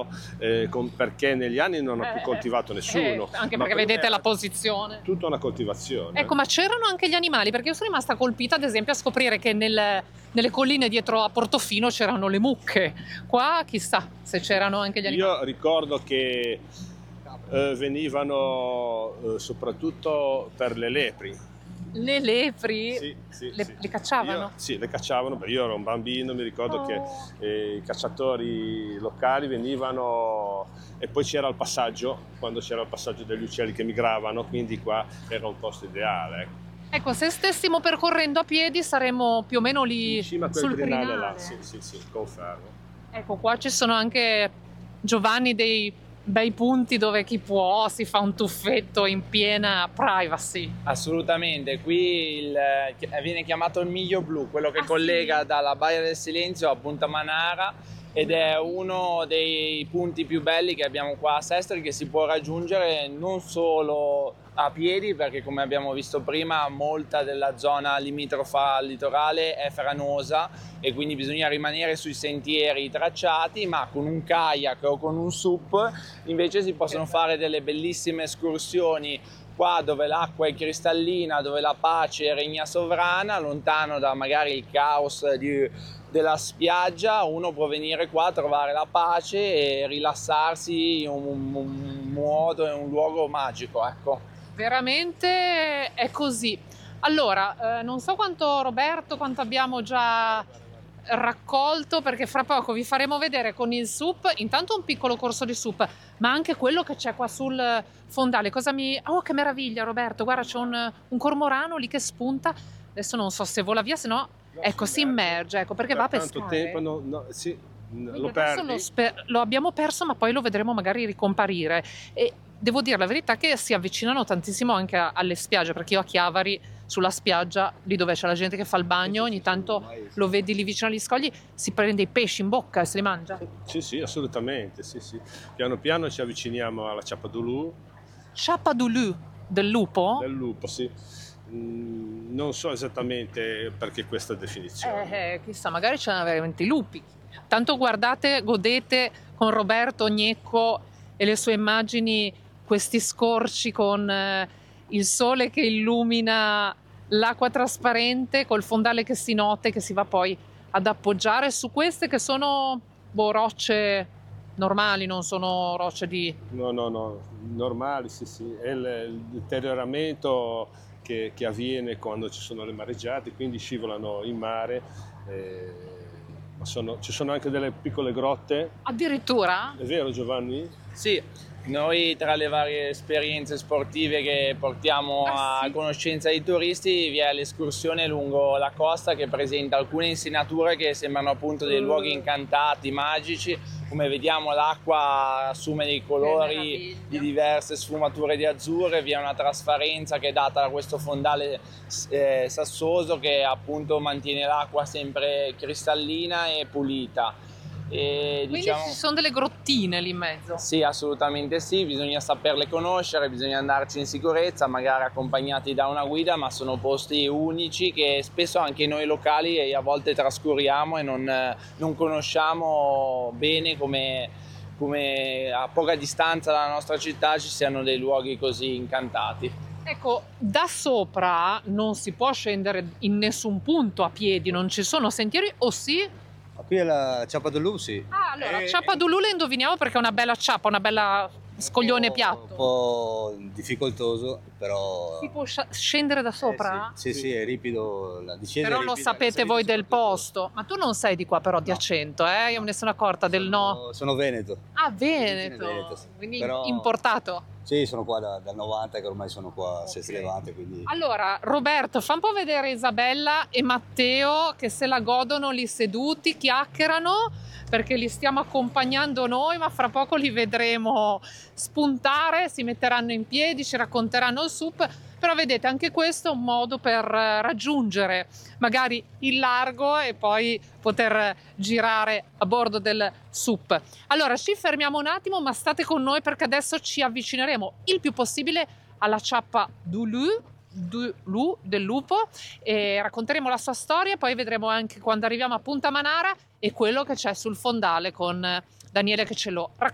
perché negli anni non ha più coltivato nessuno. Anche perché vedete la posizione. Tutta una coltivazione. Ecco, ma c'erano anche gli animali, perché io sono rimasta colpita ad esempio a scoprire che nelle colline dietro a Portofino c'erano le mucche. Qua chissà se c'erano anche gli animali. Io ricordo che venivano soprattutto per le lepri. Le lepri? Sì, le cacciavano? Sì, le cacciavano. Io ero un bambino, mi ricordo che i cacciatori locali venivano, e poi c'era il passaggio, quando c'era il passaggio degli uccelli che migravano, quindi qua era un posto ideale. Ecco, se stessimo percorrendo a piedi saremmo più o meno lì in cima a quel sul crinale crinale. là, sì, confermo. Ecco, qua ci sono anche, Giovanni, dei bei punti dove chi può si fa un tuffetto in piena privacy. Assolutamente, qui viene chiamato il Miglio Blu, quello che collega dalla Baia del Silenzio a Punta Manara, ed è uno dei punti più belli che abbiamo qua a Sestri, che si può raggiungere non solo a piedi, perché come abbiamo visto prima molta della zona limitrofa al litorale è franosa e quindi bisogna rimanere sui sentieri tracciati, ma con un kayak o con un SUP invece si possono fare delle bellissime escursioni qua dove l'acqua è cristallina, dove la pace regna sovrana, lontano da magari il caos della spiaggia. Uno può venire qua a trovare la pace e rilassarsi in un modo, in un luogo magico, ecco. Veramente è così. Allora, non so quanto abbiamo già raccolto, perché fra poco vi faremo vedere con il SUP intanto un piccolo corso di SUP, ma anche quello che c'è qua sul fondale. Oh, che meraviglia, Roberto, guarda, c'è un cormorano lì che spunta. Adesso non so se vola via, se no, ecco, si immerge, ecco, perché va a pescare. Tanto tempo sì, lo adesso perdi. lo abbiamo perso, ma poi lo vedremo magari ricomparire. E devo dire la verità che si avvicinano tantissimo anche alle spiagge, perché io a Chiavari, sulla spiaggia, lì dove c'è la gente che fa il bagno, ogni tanto lo vedi lì vicino agli scogli, si prende i pesci in bocca e se li mangia. Sì, assolutamente, sì. Piano piano ci avviciniamo alla Ciapadulu. Ciapadulu, del lupo? Del lupo, sì. Non so esattamente perché questa definizione. Chissà, magari c'erano veramente i lupi. Tanto guardate, godete con Roberto Gnecco e le sue immagini questi scorci con il sole che illumina l'acqua trasparente, col fondale che si nota e che si va poi ad appoggiare su queste che sono rocce normali, non sono rocce di... No, normali, sì. È il deterioramento che avviene quando ci sono le mareggiate, quindi scivolano in mare. Ma ci sono anche delle piccole grotte. Addirittura? È vero, Giovanni? Sì, noi tra le varie esperienze sportive che portiamo a conoscenza dei turisti vi è l'escursione lungo la costa che presenta alcune insenature che sembrano appunto dei luoghi incantati, magici. Come vediamo l'acqua assume dei colori di diverse sfumature di azzurro, vi è una trasparenza che è data da questo fondale sassoso che appunto mantiene l'acqua sempre cristallina e pulita. Quindi ci sono delle grottine lì in mezzo? Sì, assolutamente sì, bisogna saperle conoscere, bisogna andarci in sicurezza, magari accompagnati da una guida, ma sono posti unici che spesso anche noi locali a volte trascuriamo e non conosciamo bene come a poca distanza dalla nostra città ci siano dei luoghi così incantati. Ecco, da sopra non si può scendere in nessun punto a piedi, non ci sono sentieri, o sì? Qui è la Ciapadulu, sì. Allora, Ciapadulu le indoviniamo perché è una bella ciappa, una bella scoglione piatto. Un po' difficoltoso, però... Si può scendere da sopra? Sì, è ripido, la discesa però è lo ripida, sapete voi del posto. Ma tu non sei di qua però, di Accento, Io me ne sono accorta del no. Sono veneto. Ah, Veneto, sì. quindi Però... importato. Sì, sono qua dal 90, che ormai sono qua a Sestri Levante, quindi... Allora, Roberto, fa un po' vedere Isabella e Matteo che se la godono lì seduti, chiacchierano, perché li stiamo accompagnando noi, ma fra poco li vedremo spuntare, si metteranno in piedi, ci racconteranno il SUP. Però vedete, anche questo è un modo per raggiungere magari il largo e poi poter girare a bordo del SUP. Allora ci fermiamo un attimo, ma state con noi perché adesso ci avvicineremo il più possibile alla ciappa del lupo e racconteremo la sua storia, poi vedremo anche quando arriviamo a Punta Manara e quello che c'è sul fondale con Daniele che ce lo racconta.